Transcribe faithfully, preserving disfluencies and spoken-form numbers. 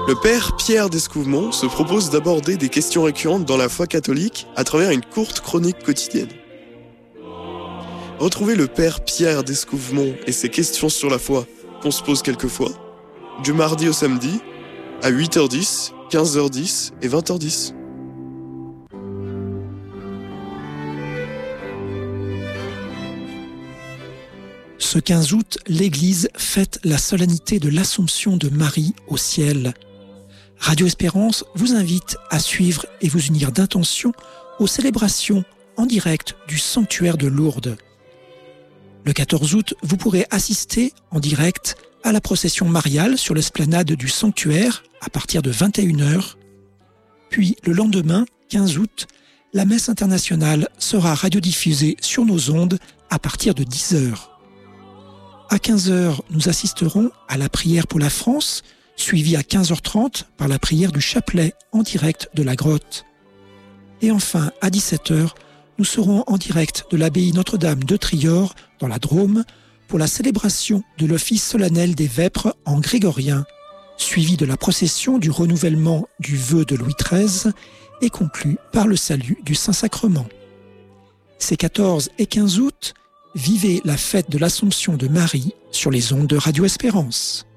Le père Pierre d'Escouvemont se propose d'aborder des questions récurrentes dans la foi catholique à travers une courte chronique quotidienne. Retrouvez le père Pierre d'Escouvemont et ses questions sur la foi qu'on se pose quelquefois, du mardi au samedi, à huit heures dix, quinze heures dix et vingt heures dix. Ce quinze août, l'Église fête la solennité de l'Assomption de Marie au ciel. Radio Espérance vous invite à suivre et vous unir d'intention aux célébrations en direct du sanctuaire de Lourdes. Le quatorze août, vous pourrez assister en direct à la procession mariale sur l'esplanade du sanctuaire à partir de vingt et une heures. Puis le lendemain, quinze août, la messe internationale sera radiodiffusée sur nos ondes à partir de dix heures. À quinze heures, nous assisterons à la prière pour la France, suivie à quinze heures trente par la prière du chapelet en direct de la grotte. Et enfin, à dix-sept heures, nous serons en direct de l'abbaye Notre-Dame de Trior, dans la Drôme, pour la célébration de l'office solennel des vêpres en grégorien, suivi de la procession du renouvellement du vœu de Louis treize et conclu par le salut du Saint-Sacrement. Ces quatorze et quinze août, vivez la fête de l'Assomption de Marie sur les ondes de Radio Espérance.